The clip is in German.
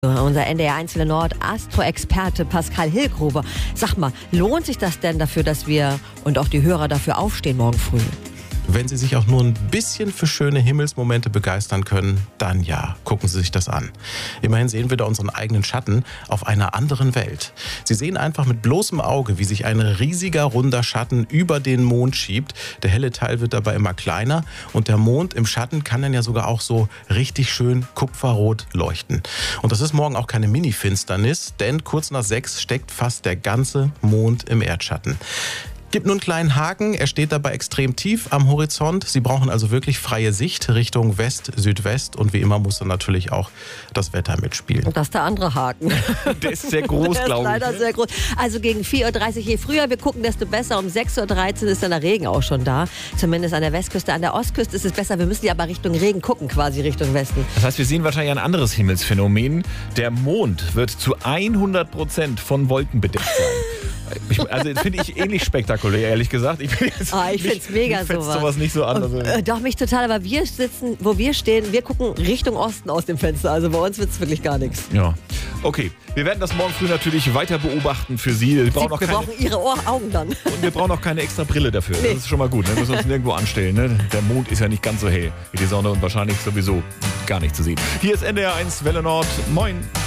Unser NDR1 Welle Nord Astro-Experte Pascal Hillgruber. Sag mal, lohnt sich das denn dafür, dass wir und auch die Hörer dafür aufstehen morgen früh? Wenn Sie sich auch nur ein bisschen für schöne Himmelsmomente begeistern können, dann ja, gucken Sie sich das an. Immerhin sehen wir da unseren eigenen Schatten auf einer anderen Welt. Sie sehen einfach mit bloßem Auge, wie sich ein riesiger, runder Schatten über den Mond schiebt. Der helle Teil wird dabei immer kleiner und der Mond im Schatten kann dann ja sogar auch so richtig schön kupferrot leuchten. Und das ist morgen auch keine Mini-Finsternis, denn kurz nach 6 steckt fast der ganze Mond im Erdschatten. Gibt nur einen kleinen Haken, er steht dabei extrem tief am Horizont. Sie brauchen also wirklich freie Sicht Richtung West, Südwest und wie immer muss dann natürlich auch das Wetter mitspielen. Und das ist der andere Haken. Der ist sehr groß, Der ist glaube ich. leider sehr groß. Also gegen 4.30 Uhr, je früher wir gucken, desto besser. Um 6.13 Uhr ist dann der Regen auch schon da. Zumindest an der Westküste. An der Ostküste ist es besser. Wir müssen ja aber Richtung Regen gucken, quasi Richtung Westen. Das heißt, wir sehen wahrscheinlich ein anderes Himmelsphänomen. Der Mond wird zu 100% von Wolken bedeckt sein. Also das finde ich ähnlich spektakulär, ehrlich gesagt. Ich finde es mega sowas nicht so an. Doch, mich total. Aber wir sitzen, wo wir stehen, wir gucken Richtung Osten aus dem Fenster. Also bei uns wird es wirklich gar nichts. Ja, okay. Wir werden das morgen früh natürlich weiter beobachten für Sie. Wir brauchen Ihre Augen dann. Und wir brauchen auch keine extra Brille dafür. Nee. Das ist schon mal gut. Ne? Wir müssen uns nirgendwo anstellen. Ne? Der Mond ist ja nicht ganz so hell wie die Sonne und wahrscheinlich sowieso gar nicht zu sehen. Hier ist NDR1 Welle Nord. Moin.